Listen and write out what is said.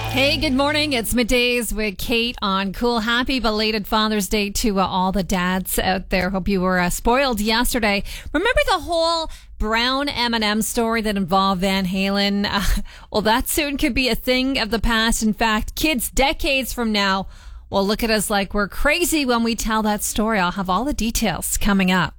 Hey, good morning. It's Middays with Kate on Cool. Happy belated Father's Day to all the dads out there. Hope you were spoiled yesterday. Remember the whole brown M&M story that involved Van Halen? Well, that soon could be a thing of the past. In fact, kids decades from now will look at us like we're crazy when we tell that story. I'll have all the details coming up.